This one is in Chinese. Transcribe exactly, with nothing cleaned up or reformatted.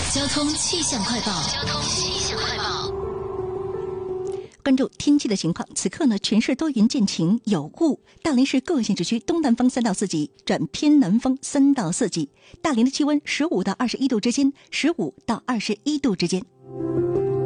交通气象快报。交通气象快报。 关注天气的情况，此刻呢，全市多云见晴有雾。大连市各县市区东南风三到四级转偏南风三到四级。大连的气温十五到二十一度之间，十五到二十一度之间。